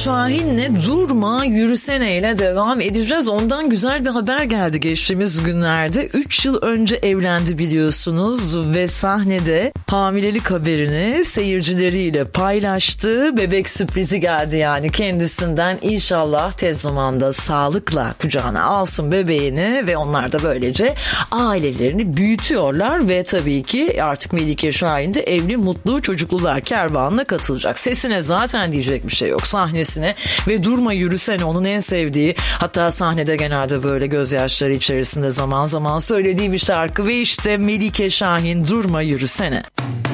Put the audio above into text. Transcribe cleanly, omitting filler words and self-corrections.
Şahin'le Durma Yürüsene ile devam edeceğiz. Ondan güzel bir haber geldi geçtiğimiz günlerde. 3 yıl önce evlendi biliyorsunuz ve sahnede hamilelik haberini seyircileriyle paylaştı. Bebek sürprizi geldi yani kendisinden. İnşallah tez zamanda sağlıkla kucağına alsın bebeğini ve onlar da böylece ailelerini büyütüyorlar ve tabii ki artık Melike Şahin de evli, mutlu, çocuklular kervanına katılacak. Sesine zaten diyecek bir şey yok, sahnesine ve Durma Yürüsene onun en sevdiği, hatta sahnede genelde böyle gözyaşları içerisinde zaman zaman söylediği bir şarkı ve işte Melike Şahin Durma Yürüsene.